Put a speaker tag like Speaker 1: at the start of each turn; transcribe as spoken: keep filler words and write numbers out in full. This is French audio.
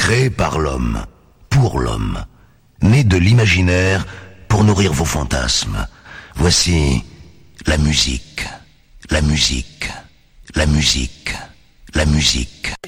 Speaker 1: créé par l'homme, pour l'homme, né de l'imaginaire pour nourrir vos fantasmes. Voici la musique, la musique, la musique, la musique.